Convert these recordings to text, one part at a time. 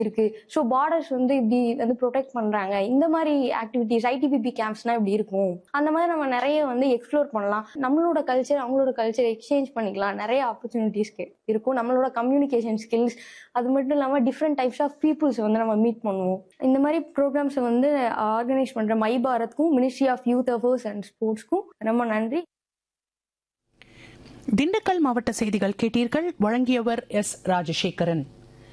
இருக்கு. So borders வந்து இப்படி வந்து ப்ரொடெக்ட் பண்றாங்க. இந்த மாதிரி ஆக்டிவிட்டிஸ் ஐடிபிபி கேம்ப்ஸ்னா இப்படி இருக்கும். அந்த மாதிரி நம்ம நிறைய வந்து எக்ஸ்ப்ளோர் பண்ணலாம். நம்மளோட கல்ச்சர் அவங்களோட கல்ச்சர் எக்ஸ்சேஞ்ச் பண்ணிக்கலாம். நிறைய ஆப்பர்ச்சுனிட்டிஸ் இருக்கும். நம்மளோட கம்யூனிகேஷன் ஸ்கில்ஸ் அது மட்டும் இல்லாமல் டிஃப்ரெண்ட் டைப்ஸ் ஆஃப் பீப்புள்ஸ் வந்து நம்ம மீட் பண்ணுவோம். இந்த மாதிரி ப்ரோக்ராம்ஸை வந்து ஆர்கனைஸ் பண்ற my பாரத்க்கும் ministry of youth affairs and ஸ்போர்ட்ஸ்க்கும் ரொம்ப நன்றி. திண்டுக்கல் மாவட்ட செய்திகள் கேட்டீர்கள். வழங்கியவர் எஸ். ராஜசேகரன்.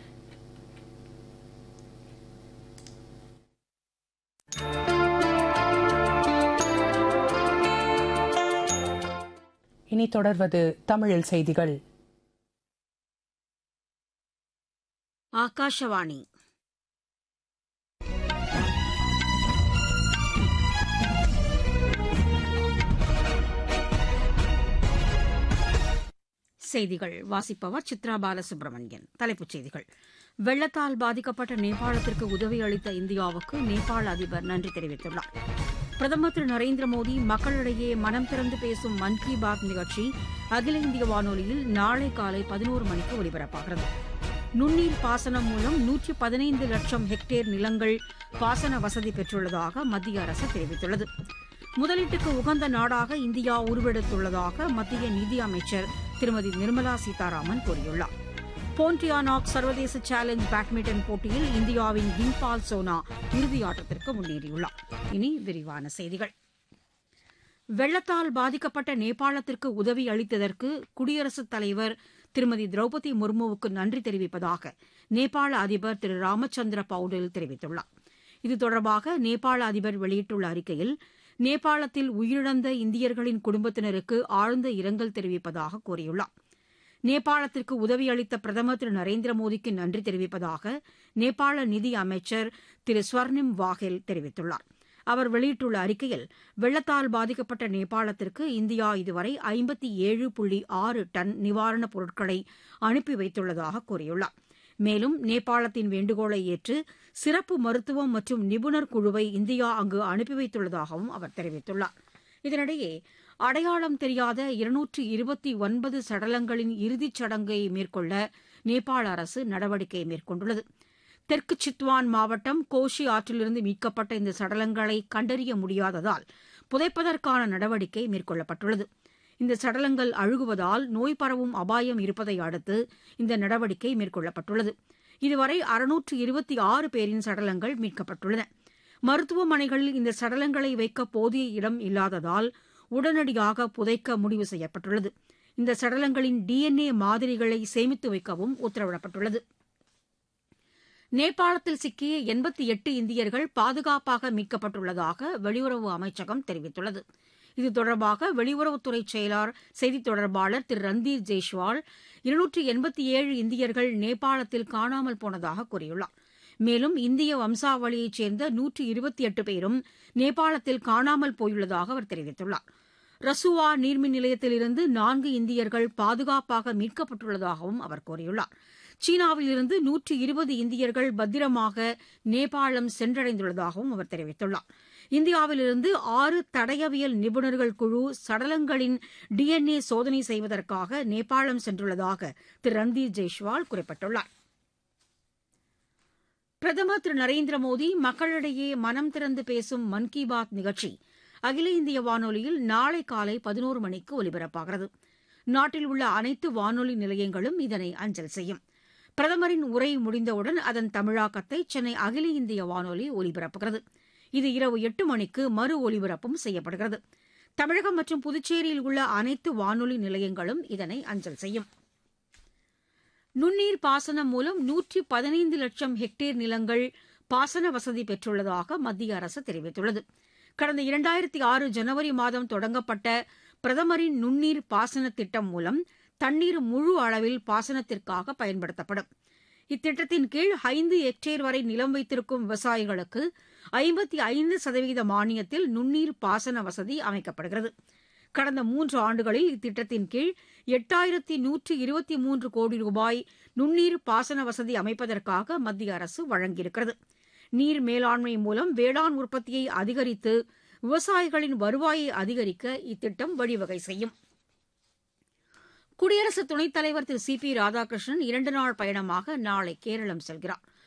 இனி தொடர்வது தமிழில் செய்திகள். ஆகாஷவாணி. செய்திகள் வாசிப்பவர் சித்ரா பாலசுப்ரமணியன். தலைப்புச் செய்திகள். வெள்ளத்தால் பாதிக்கப்பட்ட நேபாளத்திற்கு உதவி அளித்த இந்தியாவுக்கு நேபாள அதிபர் நன்றி தெரிவித்துள்ளார். பிரதமர் திரு நரேந்திர மோடி மக்களிடையே மனம் திறந்து பேசும் மன் கி பாத் நிகழ்ச்சி அகில இந்திய வானொலியில் நாளை காலை 11 மணிக்கு ஒலிபரப்பாகிறது. நுண்ணீர் பாசனம் மூலம் 115 லட்சம் ஹெக்டேர் நிலங்கள் பாசன வசதி பெற்றுள்ளதாக மத்திய அரசு தெரிவித்துள்ளது. முதலீட்டுக்கு உகந்த நாடாக இந்தியா உருவெடுத்துள்ளதாக மத்திய நிதி அமைச்சர் திருமதி நிர்மலா சீதாராமன் கூறியுள்ளார். போன்டியானாக் சர்வதேச சேலஞ்ச் பேட்மிண்டன் போட்டியில் இந்தியாவின் டிம்பால் சோனா இறுதியாட்டத்திற்கு முன்னேறியுள்ளார். இனி விரிவான செய்திகள். வெள்ளத்தால் பாதிக்கப்பட்ட நேபாளத்திற்கு உதவி அளித்ததற்கு குடியரசுத் தலைவர் திருமதி திரௌபதி முர்முவுக்கு நன்றி தெரிவிப்பதாக நேபாள அதிபர் திரு ராமச்சந்திர பவுடில் தெரிவித்துள்ளார். இது தொடர்பாக நேபாள அதிபர் வெளியிட்டுள்ள அறிக்கையில், நேபாளத்தில் உயிரிழந்த இந்தியர்களின் குடும்பத்தினருக்கு ஆழ்ந்த இரங்கல் தெரிவிப்பதாக கூறியுள்ளார். நேபாளத்திற்கு உதவி அளித்த பிரதமர் திரு நரேந்திர மோடிக்கு நன்றி தெரிவிப்பதாக நேபாள நிதி அமைச்சர் திரு ஸ்வர்ணிம் வாஹெல் தெரிவித்துள்ளார். அவர் வெளியிட்டுள்ள அறிக்கையில், வெள்ளத்தால் பாதிக்கப்பட்ட நேபாளத்திற்கு இந்தியா இதுவரை 57.6 டன் நிவாரணப் பொருட்களை அனுப்பி வைத்துள்ளதாக கூறியுள்ளார். மேலும் நேபாளத்தின் வேண்டுகோளை ஏற்று சிறப்பு மருத்துவம் மற்றும் நிபுணர் குழுவை இந்தியா அங்கு அனுப்பி வைத்துள்ளதாகவும் அவர் தெரிவித்துள்ளார். இதனிடையே அடையாளம் தெரியாத 229 சடலங்களின் இறுதிச் சடங்கை மேற்கொள்ள நேபாள அரசு நடவடிக்கை மேற்கொண்டுள்ளது. தெற்கு சித்வான் மாவட்டம் கோஷி ஆற்றிலிருந்து மீட்கப்பட்ட இந்த சடலங்களை கண்டறிய முடியாததால் புதைப்பதற்கான நடவடிக்கை மேற்கொள்ளப்பட்டுள்ளது. இந்த சடலங்கள் அழுகுவதால் நோய் பரவும் அபாயம் இருப்பதை அடுத்து இந்த நடவடிக்கை மேற்கொள்ளப்பட்டுள்ளது. இதுவரை 626 பேரின் சடலங்கள் மீட்கப்பட்டுள்ளன. மருத்துவமனைகளில் இந்த சடலங்களை வைக்க போதிய இடம் இல்லாததால் உடனடியாக புதைக்க முடிவு செய்யப்பட்டுள்ளது. இந்த சடலங்களின் DNA மாதிரிகளை சேமித்து வைக்கவும் உத்தரவிடப்பட்டுள்ளது. நேபாளத்தில் சிக்கிய 88 இந்தியர்கள் பாதுகாப்பாக மீட்கப்பட்டுள்ளதாக வெளியுறவு அமைச்சகம் தெரிவித்துள்ளது. இது தொடர்பாக வெளியுறவுத்துறை செயலர் செய்தித் தொடர்பாளர் திரு ரந்தீர் ஜெய்ஷ்வால் 287 இந்தியர்கள் நேபாளத்தில் காணாமல் போனதாக கூறியுள்ளார். மேலும் இந்திய வம்சாவளியைச் சேர்ந்த 128 பேரும் நேபாளத்தில் காணாமல் போயுள்ளதாக அவர் தெரிவித்துள்ளார். ரசுவா நீர்மின் நிலையத்திலிருந்து 4 இந்தியர்கள் பாதுகாப்பாக மீட்கப்பட்டுள்ளதாகவும் அவர் கூறியுள்ளார். சீனாவிலிருந்து 120 இந்தியர்கள் பத்திரமாக நேபாளம் சென்றடைந்துள்ளதாகவும் அவர் தெரிவித்துள்ளார். இந்தியாவிலிருந்து 6 தடயவியல் நிபுணர்கள் குழு சடலங்களின் DNA சோதனை செய்வதற்காக நேபாளம் சென்றுள்ளதாக திரு ரந்தீர் ஜெய்ஷ்வால் குறிப்பிட்டுள்ளார். பிரதமர் திரு நரேந்திர மோடி மக்களிடையே மனம் திறந்து பேசும் மன் கி பாத் நிகழ்ச்சி அகில இந்திய வானொலியில் நாளை காலை 11 மணிக்கு ஒலிபரப்பாகிறது. நாட்டில் உள்ள அனைத்து வானொலி நிலையங்களும் இதனை அஞ்சல் செய்யும். பிரதமரின் உரை முடிந்தவுடன் அதன் தமிழாக்கத்தை சென்னை அகில இந்திய வானொலி ஒலிபரப்புகிறது. இது இரவு 8 மணிக்கு மறு ஒலிபரப்பும் செய்யப்படுகிறது. தமிழகம் மற்றும் புதுச்சேரியில் உள்ள அனைத்து வானொலி நிலையங்களும் இதனை அஞ்சல் செய்யும். நுண்ணீர் பாசனம் மூலம் 115 லட்சம் ஹெக்டேர் நிலங்கள் பாசன வசதி பெற்றுள்ளதாக மத்திய அரசு தெரிவித்துள்ளது. கடந்த 2006 ஜனவரி மாதம் தொடங்கப்பட்ட பிரதமரின் நுண்ணீர் பாசன திட்டம் மூலம் தண்ணீர் முழு அளவில் பாசனத்திற்காக பயன்படுத்தப்படும். இத்திட்டத்தின் கீழ் 5 ஹெக்டேர் வரை நிலம் வைத்திருக்கும் விவசாயிகளுக்கு 55% மானியத்தில் நுண்ணீர் பாசன வசதி அமைக்கப்படுகிறது. கடந்த 3 ஆண்டுகளில் இத்திட்டத்தின் கீழ் 8123 கோடி ரூபாய் நுண்ணீர் பாசன வசதி அமைப்பதற்காக மத்திய அரசு வழங்கியிருக்கிறது. நீர் மேலாண்மை மூலம் வேளாண் உற்பத்தியை அதிகரித்து விவசாயிகளின் வருவாயை அதிகரிக்க இத்திட்டம் வழிவகை செய்யும். குடியரசு துணைத் தலைவர் திரு சி பி ராதாகிருஷ்ணன் 2 நாள் பயணமாக நாளை கேரளம் செல்கிறார்.